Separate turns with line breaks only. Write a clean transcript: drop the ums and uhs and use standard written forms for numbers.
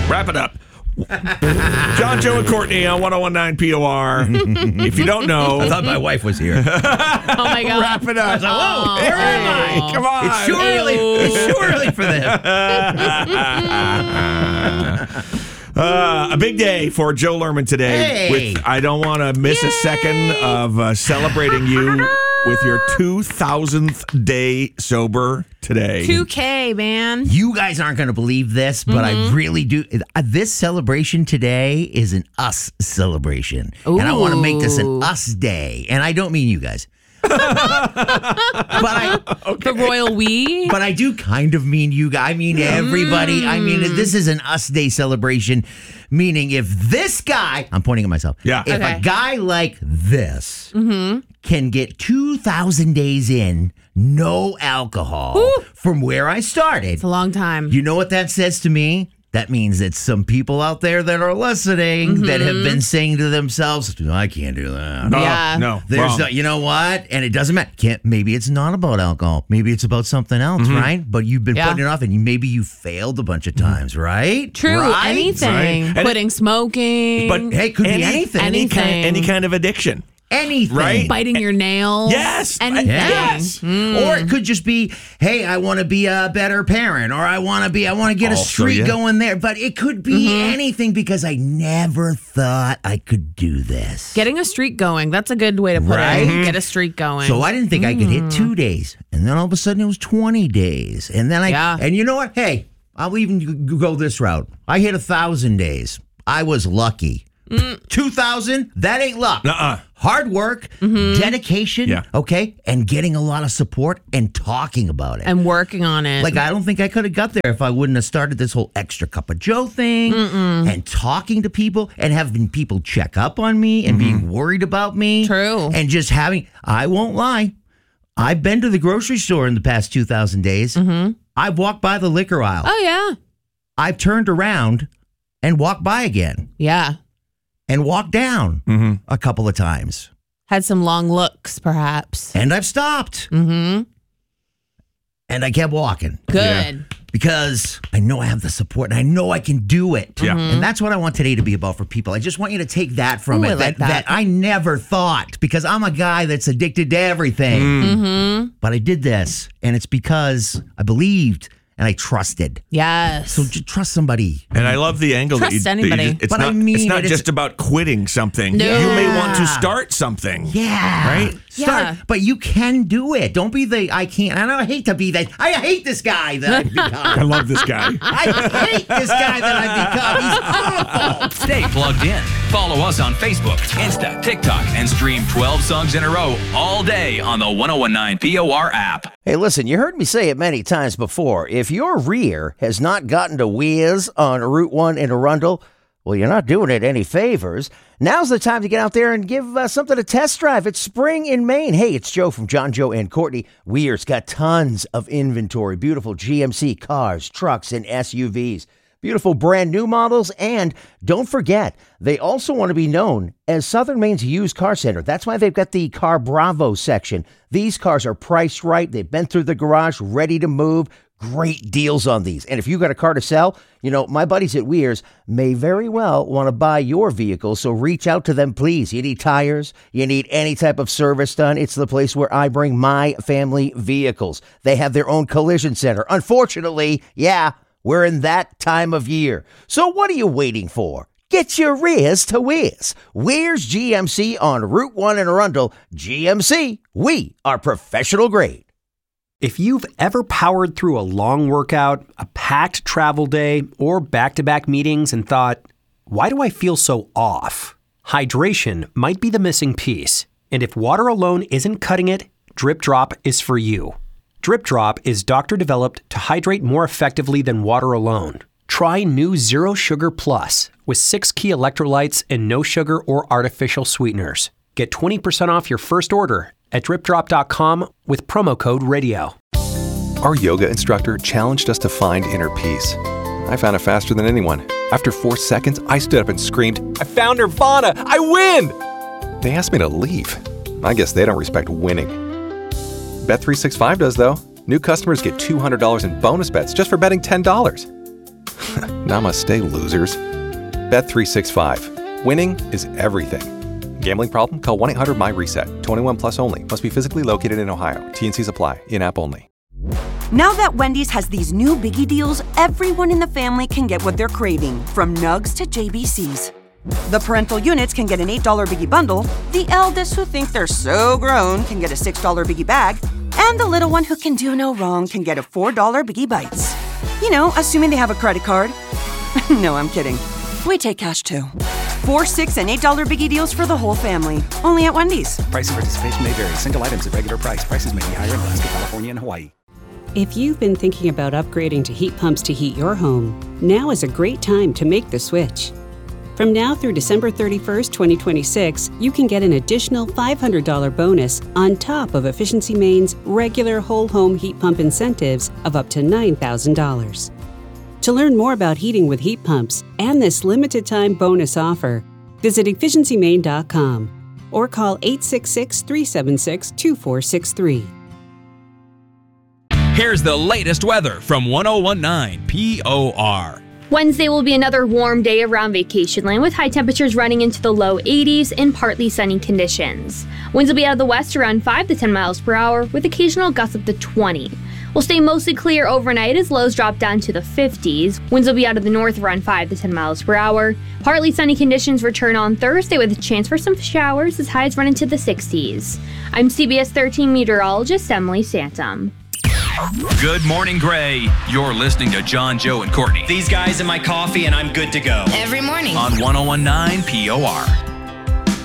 Wrap it up. John, Joe, and Courtney on 101.9 POR. If you don't know,
I thought my wife was here.
Oh my God.
Wrap it up.
Whoa, where am I?
Come on.
It's too early for this.
A big day for Joe Lerman today.
Hey.
I don't want to miss a second of celebrating you with your 2,000th day sober today.
2K, man.
You guys aren't going to believe this, but I really do. This celebration today is an us celebration.
Ooh.
And I want to make this an us day. And I don't mean you guys.
The royal we.
But I do kind of mean you guys. I mean everybody. I mean, this is an us day celebration, meaning if this guy, I'm pointing at myself.
Yeah.
If a guy like this can get 2,000 days in, no alcohol from where I started.
It's a long time.
You know what that says to me? That means that some people out there that are listening that have been saying to themselves, I can't do that.
Yeah.
No.
There's
wrong.
no, you know what? And it doesn't matter. Maybe it's not about alcohol. Maybe it's about something else, right? But you've been putting it off and maybe you failed a bunch of times, right?
True.
Right?
Anything.
Right.
Quitting smoking.
But
Hey, could be anything.
Any kind of addiction.
Anything.
Right?
biting your nails.
Yes.
Anything.
Yes.
Or it could just be, hey, I want to be a better parent, or I want to get a
Also,
streak
yeah.
going there. But it could be anything because I never thought I could do this.
Getting a streak going. That's a good way to put
Right?
it. Get a streak going.
So I didn't think I could hit 2 days, and then all of a sudden it was 20 days, and then and you know what? Hey, I'll even go this route. I hit 1,000 days. I was lucky. 2,000? That ain't luck. Hard work, dedication, okay, and getting a lot of support and talking about it.
and working on it.
Like, I don't think I could have got there if I wouldn't have started this whole extra cup of Joe thing and talking to people and having people check up on me and being worried about me.
True.
And just having, I won't lie, I've been to the grocery store in the past 2,000 days. I've walked by the liquor aisle.
Oh, yeah.
I've turned around and walked by again
Yeah.
and walked down a couple of times.
Had some long looks, perhaps.
And I've stopped. And I kept walking.
Good.
Because I know I have the support and I know I can do it.
Yeah.
And that's what I want today to be about for people. I just want you to take that from
Ooh,
it.
I like that.
I never thought, because I'm a guy that's addicted to everything. But I did this, and it's because I believed and I trusted.
Yes.
So just trust somebody.
And I love the angle
Trust
that you
anybody.
it's
But
not,
I mean,
it's not
it is-
just about quitting something.
No.
You may want to start something.
Yeah.
Right?
Start.
Yeah.
But you can do it. Don't be the, I can't. I hate to be that. I hate this guy that I've become.
I love this guy.
I hate this guy that I've become. He's awful.
Stay plugged in. Follow us on Facebook, Insta, TikTok, and stream 12 songs in a row all day on the 1019 POR app.
Hey, listen, you heard me say it many times before. If your rear has not gotten to whiz on Route 1 in Arundel, well, you're not doing it any favors. Now's the time to get out there and give something a test drive. It's spring in Maine. Hey, it's Joe from John, Joe, and Courtney. Weir's got tons of inventory. Beautiful GMC cars, trucks, and SUVs. Beautiful brand new models. And don't forget, they also want to be known as Southern Maine's used car center. That's why they've got the Car Bravo section. These cars are priced right. They've been through the garage, ready to move. Great deals on these. And if you got a car to sell, you know, my buddies at Weir's may very well want to buy your vehicle. So reach out to them, please. You need tires, you need any type of service done. It's the place where I bring my family vehicles. They have their own collision center. Unfortunately, we're in that time of year. So what are you waiting for? Get your rears to Weir's. Weir's GMC on Route 1 in Arundel. GMC, we are professional grade.
If you've ever powered through a long workout, a packed travel day, or back-to-back meetings and thought, why do I feel so off? Hydration might be the missing piece. And if water alone isn't cutting it, Drip Drop is for you. Drip Drop is doctor-developed to hydrate more effectively than water alone. Try new Zero Sugar Plus with 6 key electrolytes and no sugar or artificial sweeteners. Get 20% off your first order at dripdrop.com with promo code RADIO.
Our yoga instructor challenged us to find inner peace. I found it faster than anyone. After 4 seconds, I stood up and screamed, I found Nirvana! I win! They asked me to leave. I guess they don't respect winning. Bet365 does, though. New customers get $200 in bonus bets just for betting $10. Namaste, losers. Bet365. Winning is everything. Gambling problem? Call 1-800-MY-RESET. 21 plus only. Must be physically located in Ohio. T&Cs apply. In-app only.
Now that Wendy's has these new biggie deals, everyone in the family can get what they're craving, from nugs to JBCs. The parental units can get an $8 biggie bundle, the eldest who think they're so grown can get a $6 biggie bag, and the little one who can do no wrong can get a $4 biggie bites. You know, assuming they have a credit card. No, I'm kidding. We take cash too. $4, $6, and $8 biggie deals for the whole family. Only at Wendy's.
Price and participation may vary. Single items at regular price. Prices may be higher in Alaska, California, and Hawaii.
If you've been thinking about upgrading to heat pumps to heat your home, now is a great time to make the switch. From now through December 31st, 2026, you can get an additional $500 bonus on top of Efficiency Maine's regular whole home heat pump incentives of up to $9,000. To learn more about heating with heat pumps and this limited time bonus offer, visit efficiencymaine.com or call 866-376-2463.
Here's the latest weather from 1019 POR.
Wednesday will be another warm day around vacation land with high temperatures running into the low 80s and partly sunny conditions. Winds will be out of the west around 5 to 10 miles per hour with occasional gusts up to 20. Will stay mostly clear overnight as lows drop down to the 50s. Winds will be out of the north around 5 to 10 miles per hour. Partly sunny conditions return on Thursday with a chance for some showers as highs run into the 60s. I'm CBS 13 meteorologist Emily Santum.
Good morning, Gray. You're listening to John, Joe, and Courtney.
These guys in my coffee, and I'm good to go.
Every morning.
On 1019 POR.